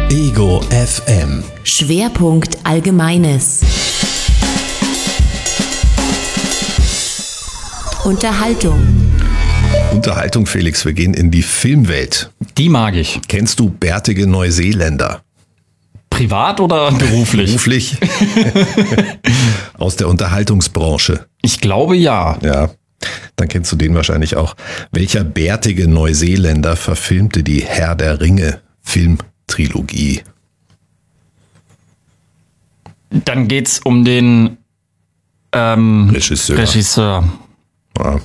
Ego FM. Schwerpunkt Allgemeines. Unterhaltung, Felix. Wir gehen in die Filmwelt. Die mag ich. Kennst du bärtige Neuseeländer? Privat oder beruflich? Beruflich. Aus der Unterhaltungsbranche. Ich glaube ja. Ja, dann kennst du den wahrscheinlich auch. Welcher bärtige Neuseeländer verfilmte die Herr der Ringe Filmtrilogie? Dann geht's um den Regisseur. Ja.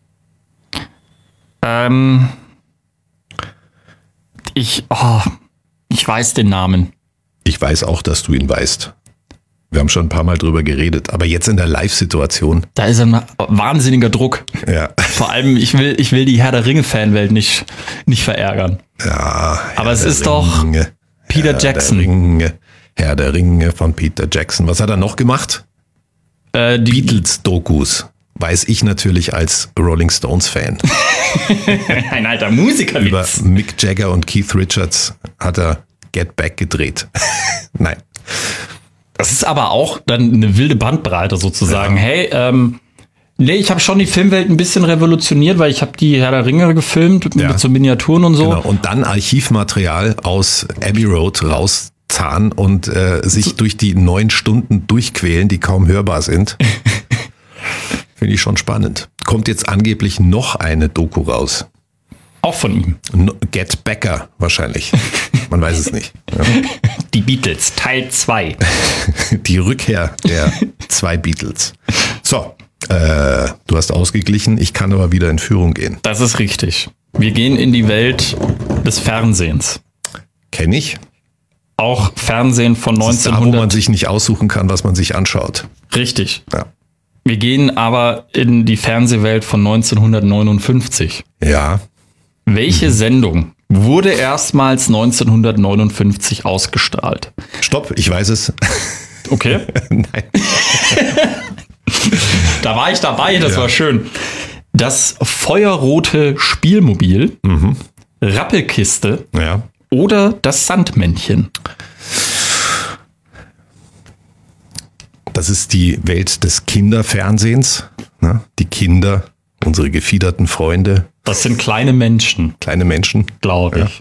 Ich weiß den Namen. Ich weiß auch, dass du ihn weißt. Wir haben schon ein paar Mal drüber geredet, aber jetzt in der Live-Situation. Da ist ein wahnsinniger Druck. Ja. Vor allem, ich will die Herr der Ringe-Fanwelt nicht verärgern. Ja. Aber es ist doch Peter Jackson. Herr der Ringe von Peter Jackson. Was hat er noch gemacht? Die Beatles-Dokus. Weiß ich natürlich als Rolling Stones-Fan. Ein alter Musiker. Über Mick Jagger und Keith Richards hat er Get Back gedreht. Nein. Das ist aber auch dann eine wilde Bandbreite sozusagen. Ja. Hey, ich habe schon die Filmwelt ein bisschen revolutioniert, weil ich habe die Herr der Ringe gefilmt mit so Miniaturen und so. Genau. Und dann Archivmaterial aus Abbey Road rauszahlen und sich durch die 9 Stunden durchquälen, die kaum hörbar sind. Finde ich schon spannend. Kommt jetzt angeblich noch eine Doku raus. Auch von ihm. Get Backer wahrscheinlich. Man weiß es nicht. Ja. Die Beatles, Teil 2. Die Rückkehr der 2 Beatles. So, du hast ausgeglichen. Ich kann aber wieder in Führung gehen. Das ist richtig. Wir gehen in die Welt des Fernsehens. Kenn ich. Auch Fernsehen von 1900. Das ist da, wo man sich nicht aussuchen kann, was man sich anschaut. Richtig. Ja. Wir gehen aber in die Fernsehwelt von 1959. Ja. Welche Sendung wurde erstmals 1959 ausgestrahlt? Stopp, ich weiß es. Okay. Nein. Da war ich dabei, das war schön. Das feuerrote Spielmobil, Rappelkiste oder das Sandmännchen. Das ist die Welt des Kinderfernsehens. Ne? Die Kinder, unsere gefiederten Freunde. Das sind kleine Menschen. Kleine Menschen. Glaube ich.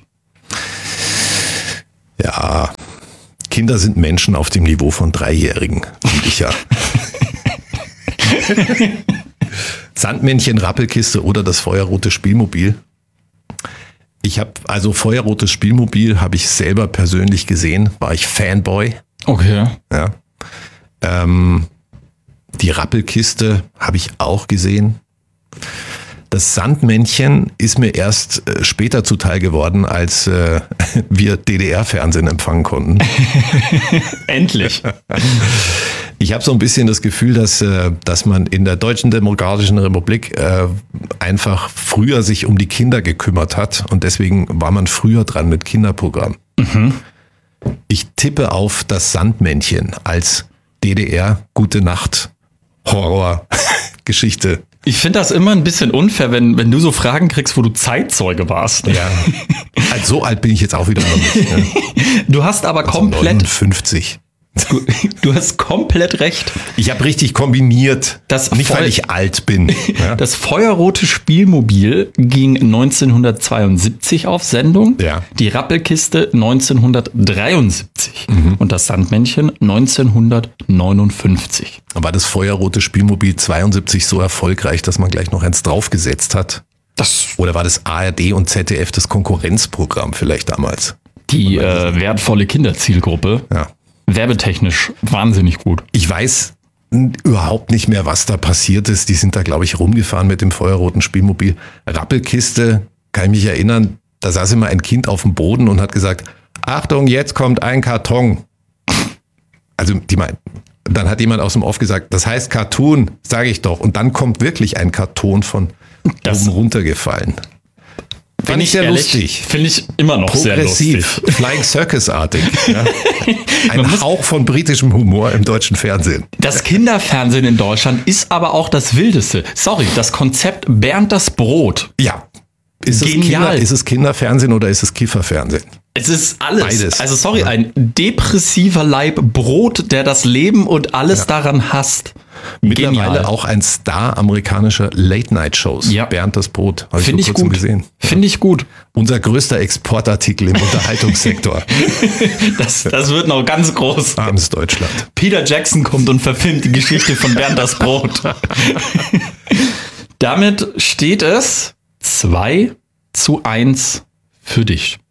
Ja, Kinder sind Menschen auf dem Niveau von 3-Jährigen, finde ich ja. Sandmännchen, Rappelkiste oder das feuerrote Spielmobil. Feuerrotes Spielmobil habe ich selber persönlich gesehen, war ich Fanboy. Okay. Ja. Die Rappelkiste habe ich auch gesehen. Das Sandmännchen ist mir erst später zuteil geworden, als wir DDR-Fernsehen empfangen konnten. Endlich. Ich habe so ein bisschen das Gefühl, dass man in der Deutschen Demokratischen Republik einfach früher sich um die Kinder gekümmert hat und deswegen war man früher dran mit Kinderprogrammen. Ich tippe auf das Sandmännchen als DDR Gute Nacht Horror-Geschichte. Ich finde das immer ein bisschen unfair, wenn du so Fragen kriegst, wo du Zeitzeuge warst. Ja, also so alt bin ich jetzt auch wieder noch nicht. Ne? Du hast aber komplett... 59. Du hast komplett recht. Ich habe richtig kombiniert. Nicht, weil ich alt bin. Ja? Das feuerrote Spielmobil ging 1972 auf Sendung. Ja. Die Rappelkiste 1973. Und das Sandmännchen 1959. War das feuerrote Spielmobil 72 so erfolgreich, dass man gleich noch eins draufgesetzt hat? Oder war das ARD und ZDF das Konkurrenzprogramm vielleicht damals? Die wertvolle Kinderzielgruppe. Ja. Werbetechnisch wahnsinnig gut. Ich weiß überhaupt nicht mehr, was da passiert ist. Die sind da, glaube ich, rumgefahren mit dem feuerroten Spielmobil. Rappelkiste, kann ich mich erinnern, da saß immer ein Kind auf dem Boden und hat gesagt, Achtung, jetzt kommt ein Karton. Also dann hat jemand aus dem Off gesagt, das heißt Cartoon, sage ich doch. Und dann kommt wirklich ein Karton von oben runtergefallen. Finde ich sehr lustig. Finde ich immer noch progressiv, sehr lustig. Flying Circus-artig. Ja. Ein Hauch von britischem Humor im deutschen Fernsehen. Das Kinderfernsehen in Deutschland ist aber auch das Wildeste. Sorry, das Konzept Bernd das Brot. Ja. Ist Genial. Ist es Kinderfernsehen oder ist es Kifferfernsehen? Es ist alles. Beides. Also sorry, ein depressiver Leib Brot, der das Leben und alles daran hasst. Mittlerweile Genial. auch ein Star amerikanischer Late-Night-Shows. Ja. Bernd das Brot. Habe Finde ich vor kurzem gut. gesehen. Finde ich gut. Unser größter Exportartikel im Unterhaltungssektor. Das wird noch ganz groß. Armes Deutschland. Peter Jackson kommt und verfilmt die Geschichte von Bernd das Brot. Damit steht es 2:1 für dich.